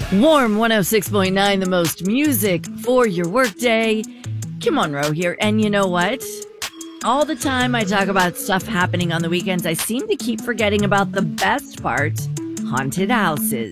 Warm 106.9, the most music for your workday. Kim Monroe here, and you know what? All the time I talk about stuff happening on the weekends, I seem to keep forgetting about the best part, haunted houses.